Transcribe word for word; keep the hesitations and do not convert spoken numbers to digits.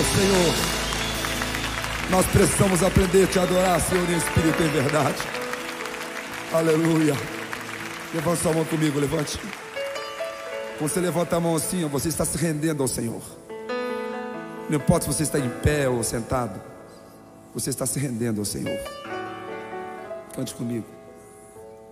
Senhor. Nós precisamos aprender a te adorar, Senhor, em espírito e em verdade. Aleluia. Levante sua mão comigo, levante. Quando você levanta a mão assim, você está se rendendo ao Senhor. Não importa se você está em pé ou sentado, você está se rendendo ao Senhor. Cante comigo.